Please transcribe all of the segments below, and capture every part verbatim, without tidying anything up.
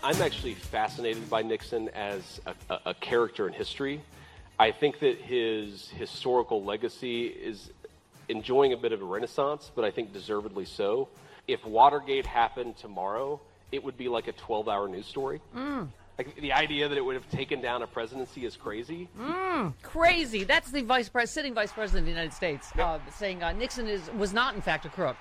I'm actually fascinated by Nixon as a, a, a character in history. I think that his historical legacy is enjoying a bit of a renaissance, but I think deservedly so. If Watergate happened tomorrow, it would be like a twelve-hour news story. Mm. Like, the idea that it would have taken down a presidency is crazy. Mm, crazy. That's the vice pres- sitting vice president of the United States uh, saying uh, Nixon is was not, in fact, a crook.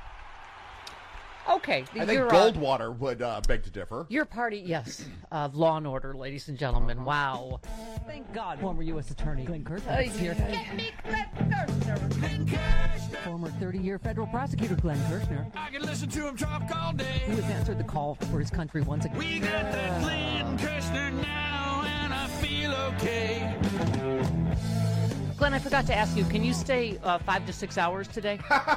Okay. I think Goldwater uh, would uh, beg to differ. Your party, yes. Uh, law and order, ladies and gentlemen. Uh-huh. Wow. Thank God. Former U S Attorney Glenn Kirshner is here. Get me Glenn Kirshner. Glenn Kirshner. Former thirty-year federal prosecutor Glenn Kirshner. I can listen to him talk all day. Who has answered the call for his country once again. We got that Glenn Kirshner now, and I feel okay. Glenn, I forgot to ask you, can you stay uh, five to six hours today?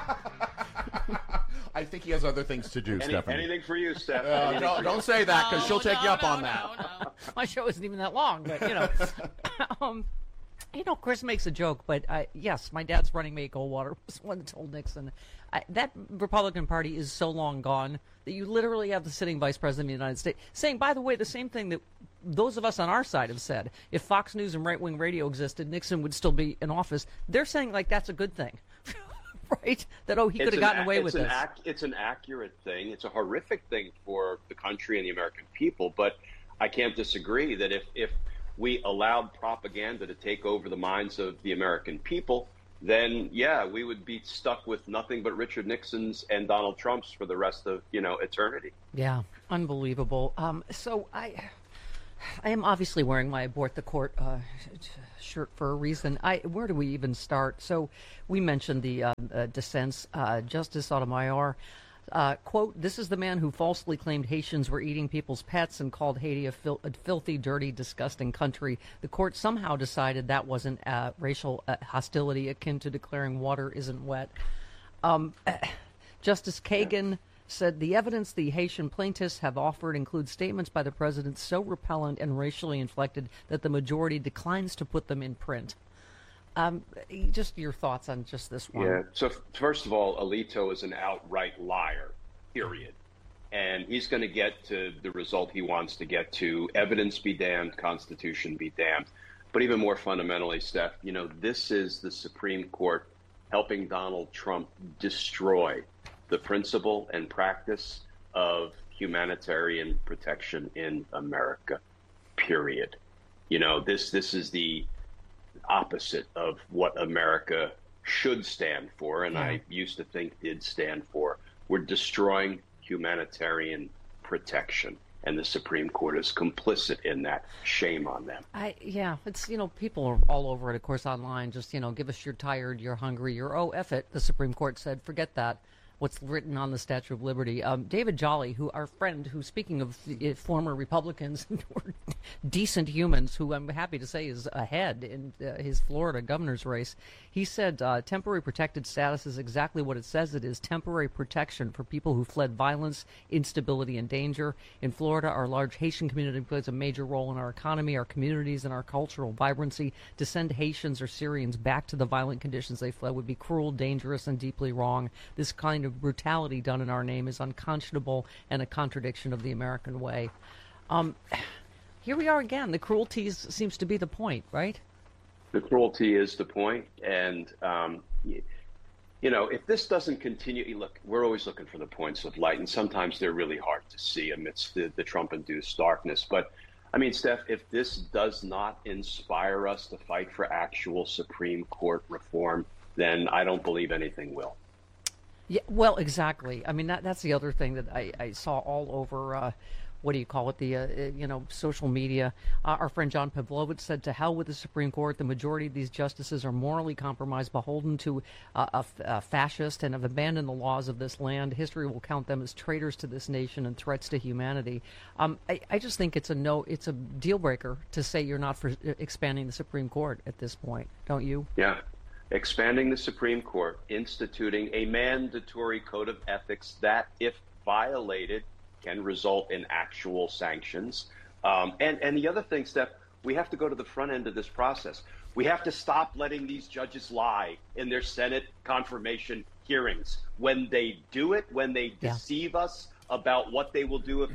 I think he has other things to do, Any, Stephanie. Anything for you, Steph. Uh, don't, don't say that, because she'll take no, you up no, on no, that. No. My show isn't even that long, but, you know. um, you know, Chris makes a joke, but, uh, yes, my dad's running mate, Goldwater, was the one that told Nixon. I, that Republican Party is so long gone that you literally have the sitting vice president of the United States saying, by the way, the same thing that those of us on our side have said. If Fox News and right-wing radio existed, Nixon would still be in office. They're saying, like, that's a good thing. Right? That, oh, he could have gotten away with this. Ac- it's an accurate thing. It's a horrific thing for the country and the American people. But I can't disagree that if, if we allowed propaganda to take over the minds of the American people, then, yeah, we would be stuck with nothing but Richard Nixon's and Donald Trump's for the rest of, you know, eternity. Yeah, unbelievable. Um, so I... I am obviously wearing my Abort the Court uh, shirt for a reason. I, where do we even start? So we mentioned the uh, uh, dissents. Uh, Justice Sotomayor, uh, quote, "This is the man who falsely claimed Haitians were eating people's pets and called Haiti a, fil- a filthy, dirty, disgusting country. The court somehow decided that wasn't uh, racial uh, hostility akin to declaring water isn't wet." Um, Justice Kagan said the evidence the Haitian plaintiffs have offered includes statements by the president so repellent and racially inflected that the majority declines to put them in print. Um, just your thoughts on just this one. Yeah. So f- first of all, Alito is an outright liar, period. And he's going to get to the result he wants to get to. Evidence be damned, Constitution be damned. But even more fundamentally, Steph, you know, this is the Supreme Court helping Donald Trump destroy the principle and practice of humanitarian protection in America, period. You know, this this is the opposite of what America should stand for, and yeah. I used to think did stand for. We're destroying humanitarian protection, and the Supreme Court is complicit in that. Shame on them. I yeah, it's, you know, people are all over it, of course, online. Just, you know, give us you're tired, you're hungry, you're, oh, F it, the Supreme Court said, forget that. What's written on the Statue of Liberty. Um, David Jolly, who our friend, who, speaking of uh, former Republicans who were decent humans, who I'm happy to say is ahead in uh, his Florida governor's race, he said uh, temporary protected status is exactly what it says it is, temporary protection for people who fled violence, instability, and danger. In Florida, our large Haitian community plays a major role in our economy, our communities, and our cultural vibrancy. To send Haitians or Syrians back to the violent conditions they fled would be cruel, dangerous, and deeply wrong. This kind of brutality done in our name is unconscionable and a contradiction of the American way. Um, here we are again. The cruelty is, seems to be the point, right? The cruelty is the point. And, um, you, you know, if this doesn't continue, look, we're always looking for the points of light, and sometimes they're really hard to see amidst the, the Trump-induced darkness. But, I mean, Steph, if this does not inspire us to fight for actual Supreme Court reform, then I don't believe anything will. Yeah, well, exactly. I mean, that, that's the other thing that I, I saw all over, uh, what do you call it, the, uh, you know, social media. Uh, our friend John Pavlovich said, to hell with the Supreme Court. The majority of these justices are morally compromised, beholden to uh, a, a fascist, and have abandoned the laws of this land. History will count them as traitors to this nation and threats to humanity. Um, I, I just think it's a no, it's a deal breaker to say you're not for expanding the Supreme Court at this point, don't you? Yeah. Expanding the Supreme Court, instituting a mandatory code of ethics that, if violated, can result in actual sanctions. Um, and, and the other thing, Steph, we have to go to the front end of this process. We have to stop letting these judges lie in their Senate confirmation hearings. When they do it, when they yeah. deceive us about what they will do if they're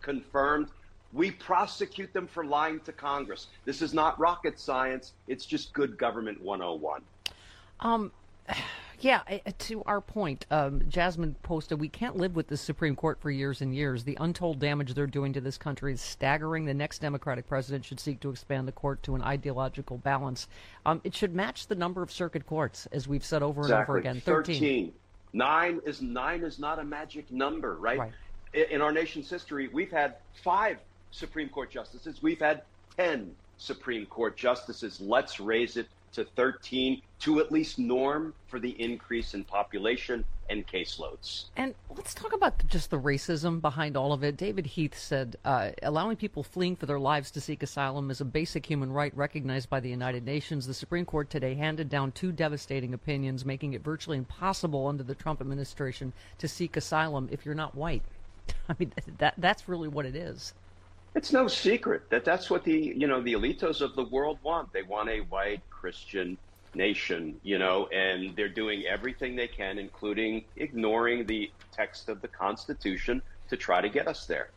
confirmed, we prosecute them for lying to Congress. This is not rocket science. It's just good government one oh one. Um, yeah, to our point, um, Jasmine posted, we can't live with the Supreme Court for years and years. The untold damage they're doing to this country is staggering. The next Democratic president should seek to expand the court to an ideological balance. Um, it should match the number of circuit courts, as we've said over Exactly. and over again. thirteen. thirteen. Nine is, nine is not a magic number, right? Right. In our nation's history, we've had five Supreme Court justices. We've had ten Supreme Court justices. Let's raise it to thirteen to at least norm for the increase in population and caseloads. And let's talk about the, just the racism behind all of it. David Heath said, uh, allowing people fleeing for their lives to seek asylum is a basic human right recognized by the United Nations. The Supreme Court today handed down two devastating opinions, making it virtually impossible under the Trump administration to seek asylum if you're not white. I mean, that that's really what it is. It's no secret that that's what the, you know, the elitos of the world want. They want a white Christian nation, you know, and they're doing everything they can, including ignoring the text of the Constitution, to try to get us there.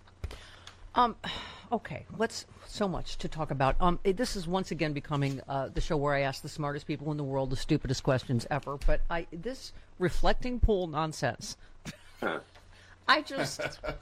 Um, okay, let's, so much to talk about. Um, it, this is once again becoming uh, the show where I ask the smartest people in the world the stupidest questions ever. But I, this reflecting pool nonsense, Huh. I just,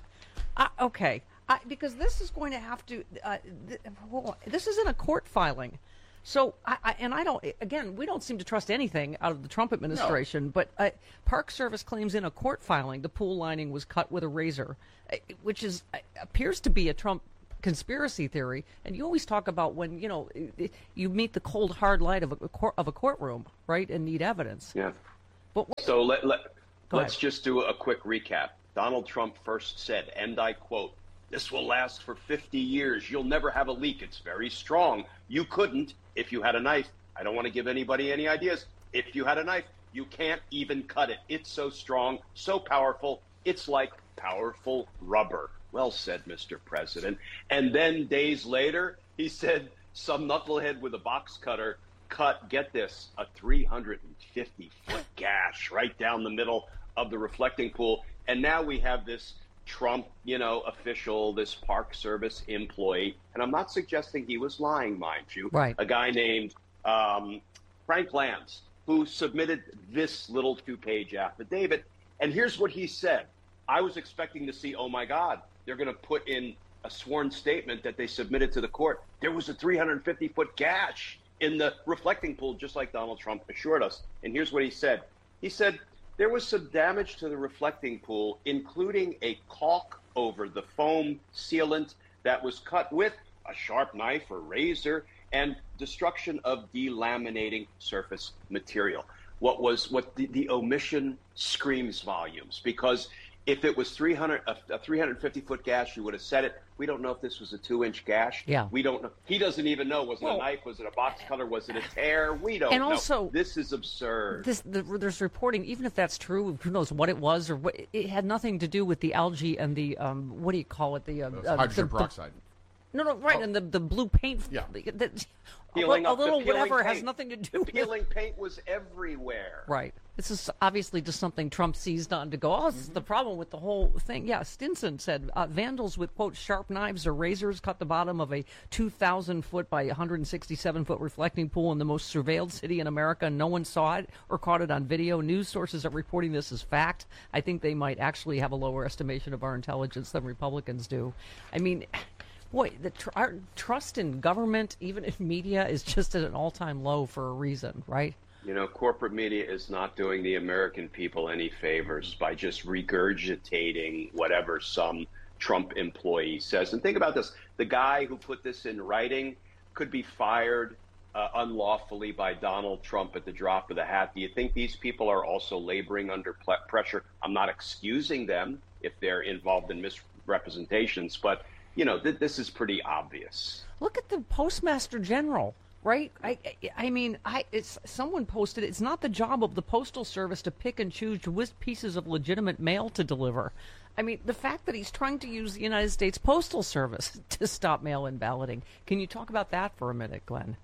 I, okay. I, because this is going to have to, uh, th- well, this isn't a court filing. So, I, I, and I don't, again, we don't seem to trust anything out of the Trump administration, no. but uh, Park Service claims in a court filing the pool lining was cut with a razor, uh, which is uh, appears to be a Trump conspiracy theory. And you always talk about when, you know, you meet the cold, hard light of a, court, of a courtroom, right, and need evidence. Yeah. But what, so let, let, let's ahead. just do a quick recap. Donald Trump first said, and I quote, "This will last for fifty years. You'll never have a leak. It's very strong. You couldn't if you had a knife." I don't want to give anybody any ideas. If you had a knife, you can't even cut it. It's so strong, so powerful. It's like powerful rubber. Well said, Mister President. And then days later, he said some knucklehead with a box cutter cut, get this, a three hundred fifty foot gash right down the middle of the reflecting pool. And now we have this Trump, you know, official, this Park Service employee, and I'm not suggesting he was lying, mind you, right. a guy named um, Frank Lambs, who submitted this little two-page affidavit. And here's what he said. I was expecting to see, oh, my God, they're going to put in a sworn statement that they submitted to the court. There was a three hundred fifty foot gash in the reflecting pool, just like Donald Trump assured us. And here's what he said. He said, there was some damage to the reflecting pool, including a caulk over the foam sealant that was cut with a sharp knife or razor, and destruction of delaminating surface material. What was what the, the omission screams volumes, because if it was three hundred a, a three hundred fifty foot gash, you would have said it. We don't know if this was a two inch gash. Yeah. We don't know. He doesn't even know. Was it well, a knife? Was it a box cutter? Was it a tear? We don't and know. Also, this is absurd. This, the, there's reporting, even if that's true, who knows what it was, or what, it had nothing to do with the algae and the, um, what do you call it? The uh, uh, hydrogen the, peroxide. The, no, no, right, oh. and the, the blue paint. Yeah. That, Peeling a, a up little the peeling whatever paint. has nothing to do the with peeling paint was everywhere. Right. This is obviously just something Trump seized on to go, oh, this mm-hmm. is the problem with the whole thing. Yeah, Stinson said, uh, vandals with, quote, sharp knives or razors cut the bottom of a two thousand foot by one hundred sixty-seven foot reflecting pool in the most surveilled city in America. No one saw it or caught it on video. News sources are reporting this as fact. I think they might actually have a lower estimation of our intelligence than Republicans do. I mean... Boy, the tr- our trust in government, even in media, is just at an all-time low for a reason, right? You know, corporate media is not doing the American people any favors by just regurgitating whatever some Trump employee says. And think about this. The guy who put this in writing could be fired uh, unlawfully by Donald Trump at the drop of the hat. Do you think these people are also laboring under ple- pressure? I'm not excusing them if they're involved in misrepresentations, but you know, th- this is pretty obvious. Look at the Postmaster General, right? I, I, I mean, I, it's someone posted, it's not the job of the Postal Service to pick and choose which pieces of legitimate mail to deliver. I mean, the fact that he's trying to use the United States Postal Service to stop mail-in balloting. Can you talk about that for a minute, Glenn?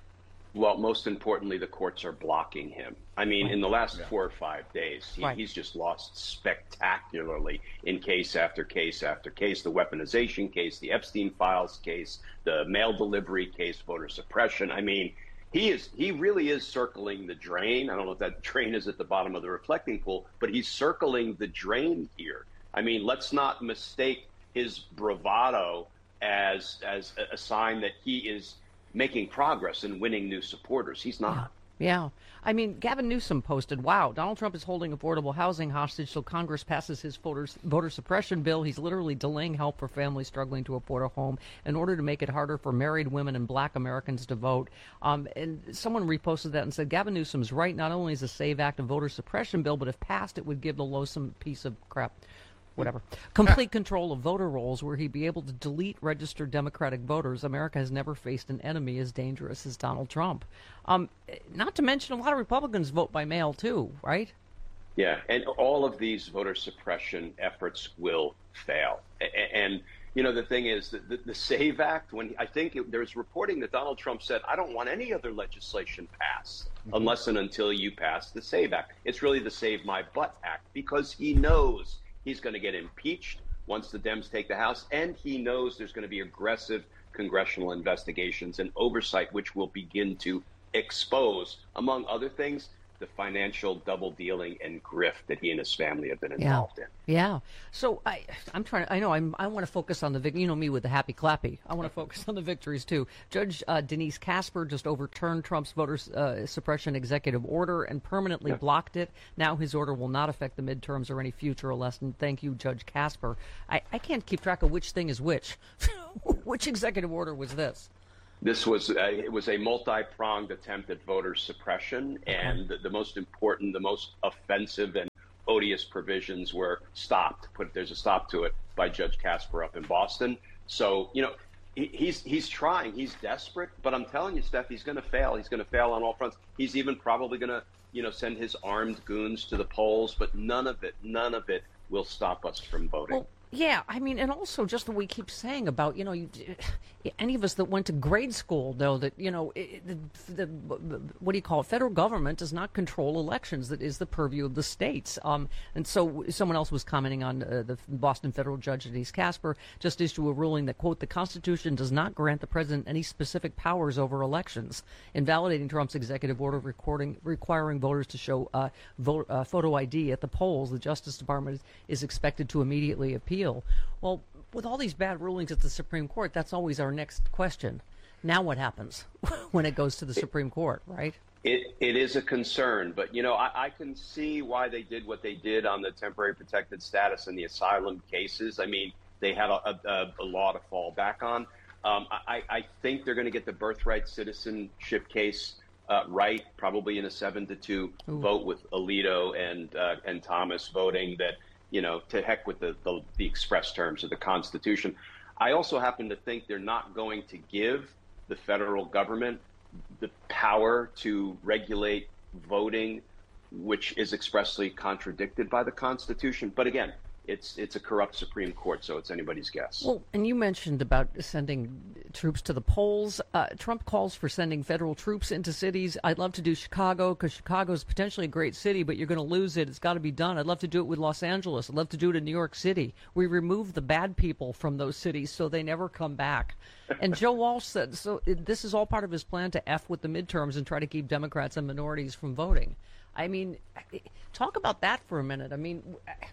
Well, most importantly, the courts are blocking him. I mean, in the last yeah. four or five days, he, right. he's just lost spectacularly in case after case after case. The weaponization case, the Epstein files case, the mail delivery case, voter suppression. I mean, he is he really is circling the drain. I don't know if that drain is at the bottom of the reflecting pool, but he's circling the drain here. I mean, let's not mistake his bravado as as a sign that he is making progress and winning new supporters. He's not. Yeah. yeah. I mean, Gavin Newsom posted, wow, Donald Trump is holding affordable housing hostage till Congress passes his voters, voter suppression bill. He's literally delaying help for families struggling to afford a home in order to make it harder for married women and black Americans to vote. Um, and someone reposted that and said, Gavin Newsom's right. Not only is the SAVE Act a voter suppression bill, but if passed, it would give the loathsome piece of crap. Whatever. Complete control of voter rolls where he'd be able to delete registered Democratic voters. America has never faced an enemy as dangerous as Donald Trump. Um, not to mention a lot of Republicans vote by mail, too, right? Yeah, and all of these voter suppression efforts will fail. And, you know, the thing is, that the, the SAVE Act, when I think it, there's reporting that Donald Trump said, I don't want any other legislation passed mm-hmm. unless and until you pass the SAVE Act. It's really the Save My Butt Act, because he knows he's going to get impeached once the Dems take the House, and he knows there's going to be aggressive congressional investigations and oversight, which will begin to expose, among other things, the financial double dealing and grift that he and his family have been involved yeah. in. Yeah. So I, I'm trying to, I know I'm, I want to focus on the, vic- you know me with the happy clappy. I want to focus on the victories too. Judge uh, Denise Casper just overturned Trump's voter uh, suppression executive order and permanently yeah. blocked it. Now his order will not affect the midterms or any future election. Thank you, Judge Casper. I, I can't keep track of which thing is which. Which executive order was this? This was a, it was a multi-pronged attempt at voter suppression, and the, the most important, the most offensive and odious provisions were stopped. Put there's a stop to it by Judge Casper up in Boston. So you know he, he's he's trying, he's desperate, but I'm telling you, Steph, he's going to fail. He's going to fail on all fronts. He's even probably going to you know send his armed goons to the polls, but none of it, none of it will stop us from voting. Well, yeah, I mean, and also just what we keep saying about, you know, you, any of us that went to grade school know that, you know, it, the, the, what do you call it? Federal government does not control elections. That is the purview of the states. Um, and so someone else was commenting on uh, the Boston federal judge, Denise Casper, just issued a ruling that, quote, the Constitution does not grant the president any specific powers over elections, invalidating Trump's executive order recording, requiring voters to show uh, vote, uh, photo I D at the polls. The Justice Department is expected to immediately appeal. Well, with all these bad rulings at the Supreme Court, that's always our next question. Now what happens when it goes to the Supreme Court, right? It It is a concern, but, you know, I, I can see why they did what they did on the temporary protected status and the asylum cases. I mean, they had a, a, a law to fall back on. Um, I, I think they're going to get the birthright citizenship case uh, right, probably in a seven to two Ooh. vote with Alito and uh, and Thomas voting that, you know, to heck with the, the, the express terms of the Constitution. I also happen to think they're not going to give the federal government the power to regulate voting, which is expressly contradicted by the Constitution. But again, it's it's a corrupt Supreme Court, so it's anybody's guess. Well, and you mentioned about sending troops to the polls. Uh, Trump calls for sending federal troops into cities. I'd love to do Chicago because Chicago is potentially a great city, but you're going to lose it. It's got to be done. I'd love to do it with Los Angeles. I'd love to do it in New York City. We remove the bad people from those cities so they never come back. And Joe Walsh said, so this is all part of his plan to F with the midterms and try to keep Democrats and minorities from voting. I mean, talk about that for a minute. I mean,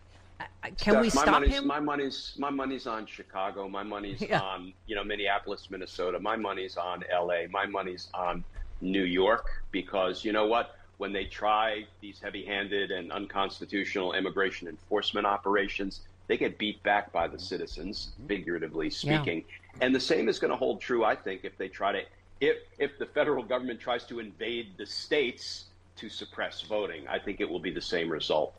can Steph, we stop my money's, him? My money's my money's on Chicago. My money's yeah. on you know Minneapolis, Minnesota. My money's on L A. My money's on New York, because you know what? When they try these heavy-handed and unconstitutional immigration enforcement operations, they get beat back by the citizens, figuratively speaking. Yeah. And the same is going to hold true, I think, if they try to if if the federal government tries to invade the states to suppress voting. I think it will be the same result.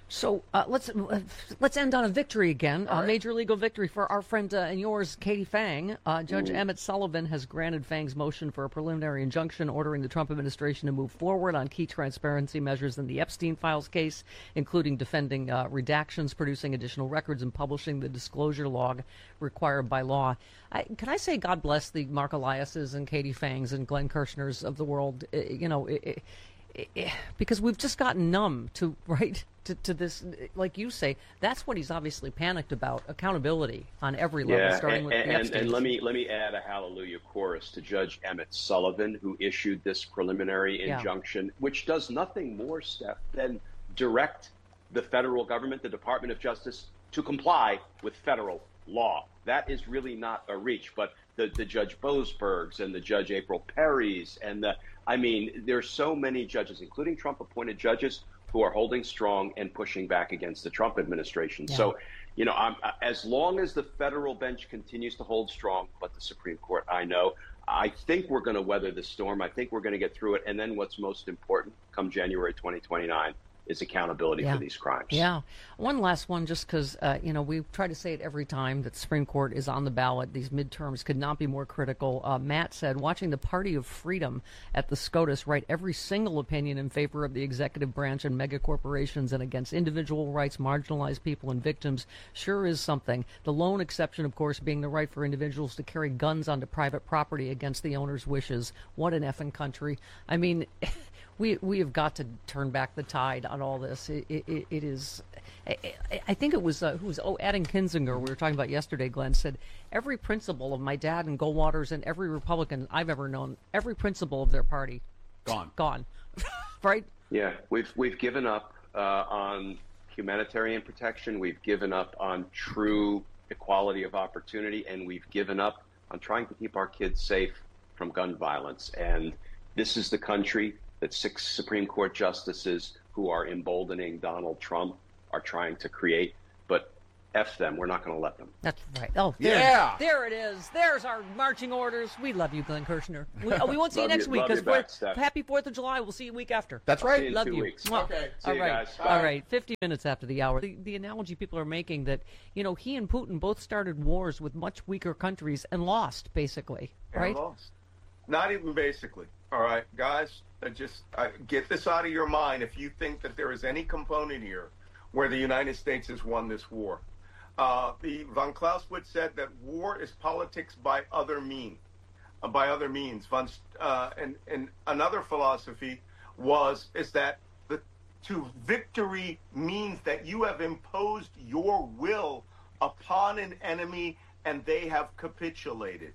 So uh, let's uh, let's end on a victory again, a right. major legal victory for our friend uh, and yours, Katie Phang. Uh, Judge mm. Emmett Sullivan has granted Phang's motion for a preliminary injunction ordering the Trump administration to move forward on key transparency measures in the Epstein Files case, including defending uh, redactions, producing additional records, and publishing the disclosure log required by law. I, can I say God bless the Mark Elias's and Katie Phangs and Glenn Kirshner's of the world? Uh, you know, it, it, it, because we've just gotten numb to right. To, to this, like you say, that's what he's obviously panicked about: accountability on every level, yeah, starting and, with and, the Epstein. And let me let me add a hallelujah chorus to Judge Emmett Sullivan, who issued this preliminary yeah. injunction, which does nothing more, Steph, than direct the federal government, the Department of Justice, to comply with federal law. That is really not a reach, but the, the Judge Boasbergs and the Judge April Perrys and the, I mean, there's so many judges, including Trump-appointed judges, who are holding strong and pushing back against the Trump administration. Yeah. So, you know, I'm, as long as the federal bench continues to hold strong, but the Supreme Court, I know, I think we're going to weather the storm. I think we're going to get through it. And then what's most important come January twenty twenty-nine is accountability yeah. for these crimes. Yeah. One last one, just because, uh, you know, we try to say it every time that the Supreme Court is on the ballot. These midterms could not be more critical. Uh, Matt said, watching the Party of Freedom at the SCOTUS write every single opinion in favor of the executive branch and mega corporations and against individual rights, marginalized people, and victims sure is something. The lone exception, of course, being the right for individuals to carry guns onto private property against the owner's wishes. What an effing country. I mean... We we have got to turn back the tide on all this. It it, it is, I, I think it was uh, who was oh Adam Kinzinger we were talking about yesterday. Glenn said every principle of my dad and Goldwater's and every Republican I've ever known, every principle of their party, gone, gone, right? Yeah, we've we've given up uh, on humanitarian protection. We've given up on true equality of opportunity, and we've given up on trying to keep our kids safe from gun violence. And this is the country that six Supreme Court justices who are emboldening Donald Trump are trying to create. But F them. We're not going to let them. That's right. Oh, there, yeah. there it is. There's our marching orders. We love you, Glenn Kirshner. We, oh, we won't see you next you, week because we're back, happy fourth of July. We'll see you week after. That's right. See you love in two you. weeks. Okay. See All you right. guys. Bye. All right. fifty minutes after the hour. The, the analogy people are making that, you know, he and Putin both started wars with much weaker countries and lost, basically. Right? And lost. Not even basically. All right, guys, uh, just uh, get this out of your mind if you think that there is any component here where the United States has won this war. Uh, the von Clausewitz said that war is politics by other means. Uh, by other means, von, uh, and and another philosophy was is that the to victory means that you have imposed your will upon an enemy and they have capitulated.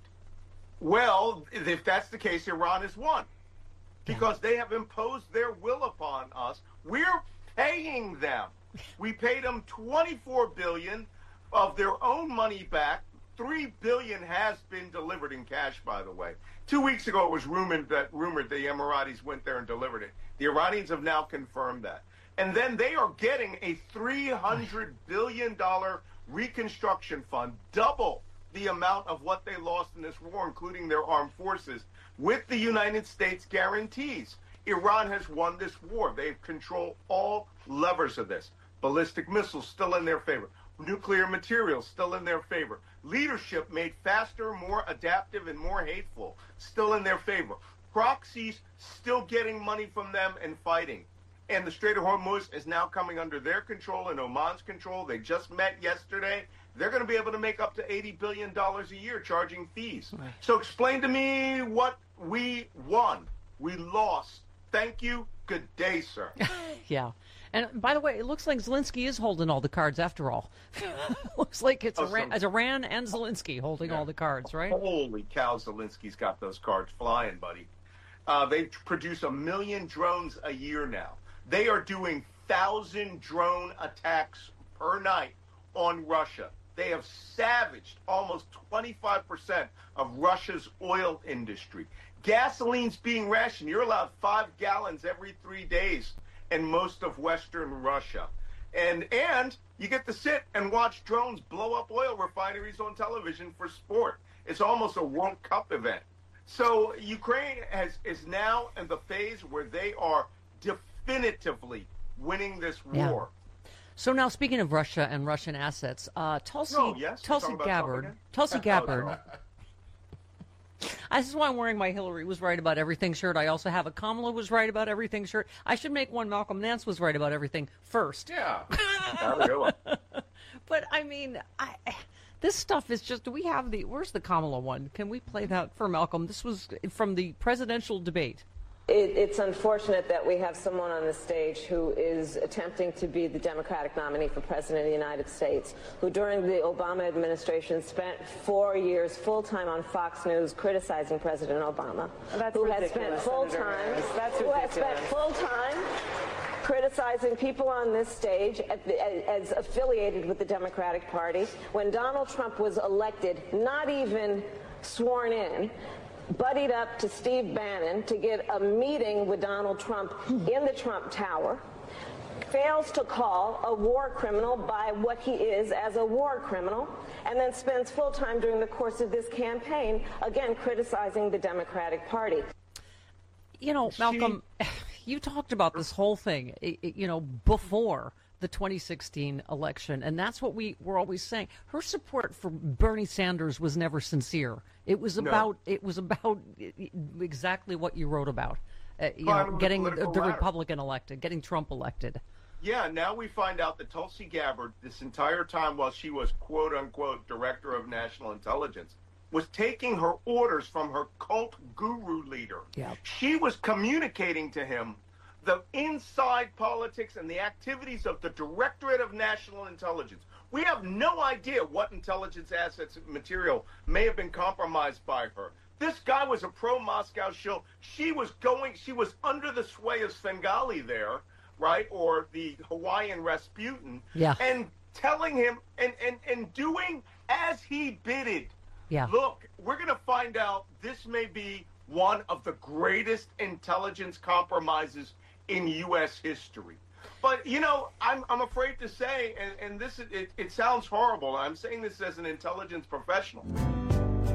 Well, if that's the case, Iran has won because they have imposed their will upon us. We're paying them. We paid them twenty-four billion dollars of their own money back. three billion dollars has been delivered in cash, by the way. Two weeks ago, it was rumored that rumored the Emiratis went there and delivered it. The Iranians have now confirmed that. And then they are getting a three hundred billion dollars reconstruction fund, double the amount of what they lost in this war, including their armed forces, with the United States guarantees. Iran has won this war. They control all levers of this. Ballistic missiles still in their favor. Nuclear materials still in their favor. Leadership made faster, more adaptive, and more hateful still in their favor. Proxies still getting money from them and fighting. And the Strait of Hormuz is now coming under their control and Oman's control. They just met yesterday. They're going to be able to make up to eighty billion dollars a year charging fees. Right. So explain to me what we won. We lost. Thank you. Good day, sir. Yeah. And by the way, it looks like Zelensky is holding all the cards after all. Looks like it's, oh, Iran, some... it's Iran and Zelensky holding yeah. all the cards, right? Holy cow, Zelensky's got those cards flying, buddy. Uh, they produce a million drones a year now. They are doing thousand drone attacks per night on Russia. They have savaged almost twenty-five percent of Russia's oil industry. Gasoline's being rationed. You're allowed five gallons every three days in most of Western Russia. And and you get to sit and watch drones blow up oil refineries on television for sport. It's almost a World Cup event. So Ukraine has is now in the phase where they are definitively winning this war. Yeah. So now, speaking of Russia and Russian assets, uh, Tulsi, No, yes, we're Tulsi talking about Trump Gabbard, again? Tulsi Oh, Gabbard. no. This is why I'm wearing my Hillary was right about everything shirt. I also have a Kamala was right about everything shirt. I should make one Malcolm Nance was right about everything first. Yeah. Have a good one. But I mean, I, this stuff is just. Do we have the? Where's the Kamala one? Can we play that for Malcolm? This was from the presidential debate. It, it's unfortunate that we have someone on the stage who is attempting to be the Democratic nominee for President of the United States, who during the Obama administration spent four years full-time on Fox News criticizing President Obama, That's who has ridiculous, spent full-time, Senator Harris. That's who has spent ridiculous. full-time criticizing people on this stage at the, as affiliated with the Democratic Party. When Donald Trump was elected, not even sworn in, buddied up to Steve Bannon to get a meeting with Donald Trump in the Trump Tower, fails to call a war criminal by what he is as a war criminal, and then spends full time during the course of this campaign, again, criticizing the Democratic Party. You know, Malcolm, you talked about this whole thing, i- i- you know, before the twenty sixteen election, and that's what we were always saying. Her support for Bernie Sanders was never sincere. It was about it was about exactly what you wrote about, uh, you Climb know, the getting the, political the ladder. Republican elected, getting Trump elected. Yeah, now we find out that Tulsi Gabbard, this entire time while she was quote unquote director of national intelligence, was taking her orders from her cult guru leader. Yeah. She was communicating to him the inside politics and the activities of the Directorate of National Intelligence. We have no idea what intelligence assets and material may have been compromised by her. This guy was a pro-Moscow shill. She was going, she was under the sway of Svengali there, right? Or the Hawaiian Rasputin. Yeah. And telling him and, and, and doing as he bidded. Yeah. Look, we're going to find out this may be one of the greatest intelligence compromises in U S history. But, you know, I'm, I'm afraid to say, and, and this it, it sounds horrible, I'm saying this as an intelligence professional,